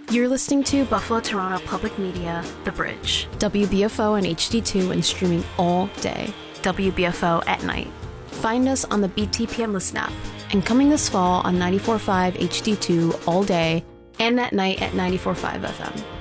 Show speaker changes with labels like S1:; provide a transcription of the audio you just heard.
S1: You're listening to Buffalo Toronto Public Media, The Bridge. WBFO and HD2 and streaming all day. WBFO at night. Find us on the BTPM Listen app. And coming this fall on 94.5 HD2 all day and at night at 94.5 FM.